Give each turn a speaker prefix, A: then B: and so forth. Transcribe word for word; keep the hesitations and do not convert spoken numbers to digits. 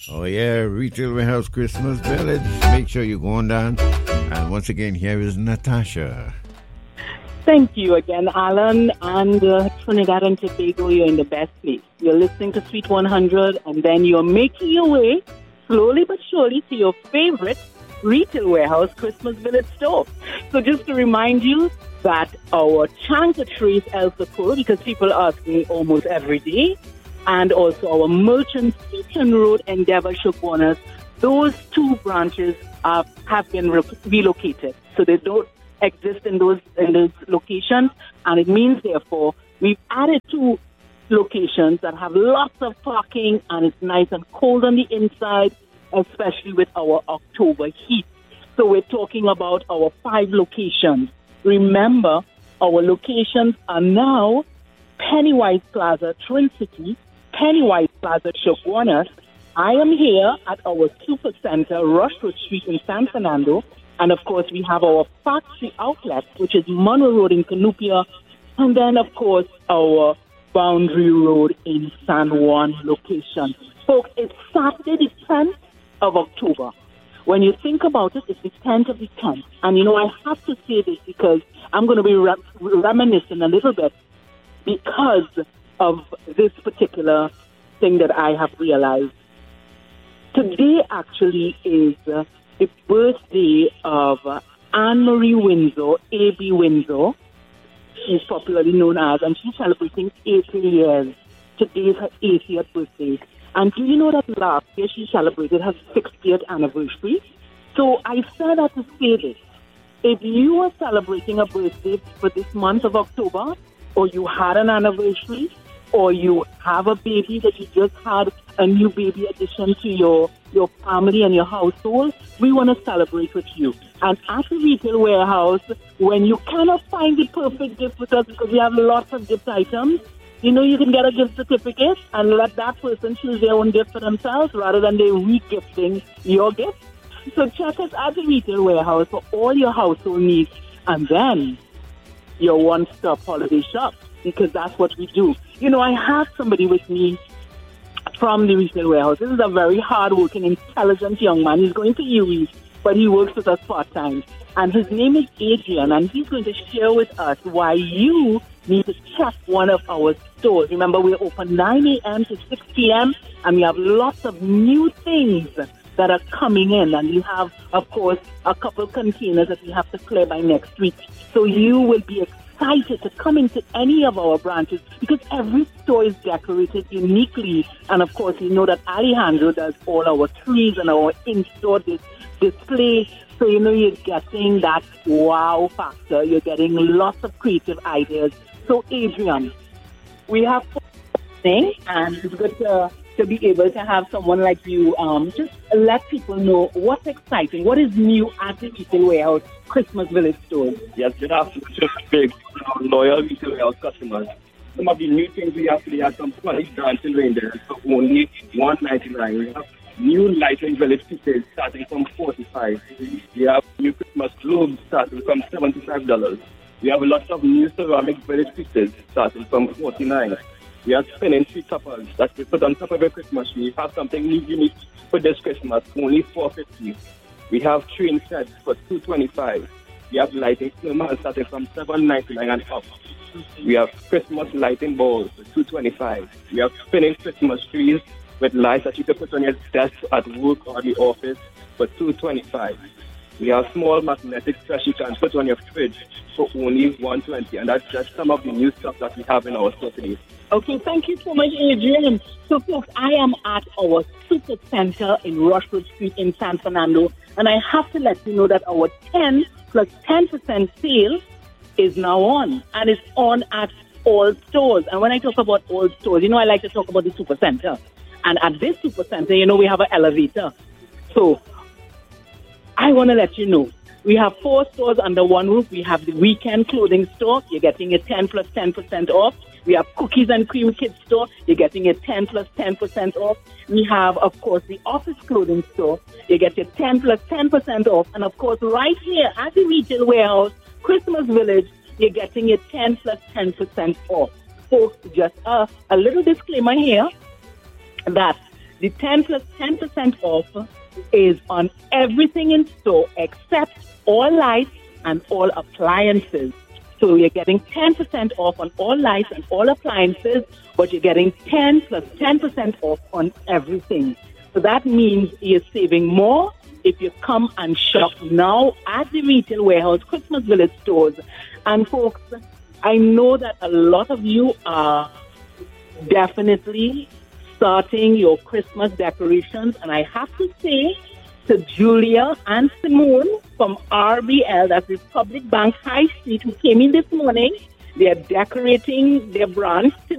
A: Oh, yeah, Retail Warehouse Christmas Village. Make sure you go on down. And once again, here is Natasha.
B: Thank you again, Alan. And uh, Trinidad and Tobago, you're in the best place. You're listening to Sweet one hundred, and then you're making your way, slowly but surely, to your favorite Retail Warehouse Christmas Village store. So just to remind you that our Chanka Trace El Socorro, because people ask me almost every day, and also our Merchant Seaton Road Endeavour Shoguanas, those two branches are, have been re- relocated. So they don't exist in those in those locations, and it means, therefore, we've added two locations that have lots of parking, and it's nice and cold on the inside, especially with our October heat. So we're talking about our five locations. Remember, our locations are now Pennywise Plaza, Twin City, Pennywise Plaza, Shoguanas. I am here at our Super Center, Rushwood Street in San Fernando. And, of course, we have our factory outlet, which is Monroe Road in Canupia. And then, of course, our Boundary Road in San Juan location. Folks, it's Saturday the tenth of October. When you think about it, it's the tenth of the tenth. And, you know, I have to say this because I'm going to be re- reminiscing a little bit because of this particular thing that I have realized. Today actually is uh, the birthday of uh, Anne-Marie Windsor, A B Windsor. She's popularly known as, and she's celebrating eighty years. Today is her eightieth birthday. And do you know that last year she celebrated her sixtieth anniversary? So I said that to say this. If you are celebrating a birthday for this month of October, or you had an anniversary, or you have a baby that you just had a new baby addition to your, your family and your household, we want to celebrate with you. And at the Retail Warehouse, when you cannot find the perfect gift with us because we have lots of gift items, you know, you can get a gift certificate and let that person choose their own gift for themselves rather than they re-gifting your gift. So check us at the Retail Warehouse for all your household needs, and then your one-stop holiday shop, because that's what we do. You know, I have somebody with me from the Retail Warehouse. This is a very hard-working, intelligent young man. He's going to U E, but he works with us part-time. And his name is Adrian, and he's going to share with us why you need to check one of our stores. Remember, we're open nine a.m. to six p.m., and we have lots of new things that are coming in. And we have, of course, a couple containers that we have to clear by next week. So you will be excited to come into any of our branches because every store is decorated uniquely. And, of course, you know that Alejandro does all our trees and our in-store dis- display. So, you know, you're getting that wow factor. You're getting lots of creative ideas. So, Adrian, we have thing, and it's good to, to be able to have someone like you um, just let people know what's exciting, what is new at the Retail Warehouse Christmas Village store.
C: Yes, good afternoon, just big uh, loyal Retail Warehouse customers. Some of the new things we actually have some funny dancing reindeer for only one ninety-nine. We have new lighting village pieces starting from forty-five dollars. We have new Christmas globes starting from seventy-five dollars. We have lots of new ceramic village pieces starting from forty-nine dollars. We have spinning tree toppers that we put on top of a Christmas tree. We have something new unique for this Christmas, only four fifty. We have train sets for two twenty-five. We have lighting snowman starting from seven ninety-nine and up. We have Christmas lighting balls for two twenty-five. We have spinning Christmas trees with lights that you can put on your desk at work or the office for two twenty-five. We have small magnetic trash you can put on your fridge for only one twenty, and that's just some of the new stuff that we have in our store today.
B: Okay, thank you so much, Adrian. So, folks, I am at our Super Center in Rushwood Street in San Fernando, and I have to let you know that our ten plus ten percent sale is now on, and it's on at all stores. And when I talk about all stores, you know, I like to talk about the Super Center. And at this Super Center, you know, we have an elevator. So I want to let you know, we have four stores under one roof. We have the weekend clothing store. You're getting a ten plus ten percent off. We have cookies and cream kids store. You're getting a ten plus ten percent off. We have, of course, the office clothing store. You get your ten plus ten percent off. And, of course, right here at the Retail Warehouse, Christmas Village, you're getting your ten plus ten percent off. Folks, just uh, a little disclaimer here that The ten plus ten percent off is on everything in store except all lights and all appliances. So you're getting ten percent off on all lights and all appliances, but you're getting ten plus ten percent off on everything. So that means you're saving more if you come and shop now at the Retail Warehouse Christmas Village stores. And folks, I know that a lot of you are definitely starting your Christmas decorations, and I have to say to Julia and Simone from R B L, that's Republic Bank High Street, who came in this morning, they're decorating their branch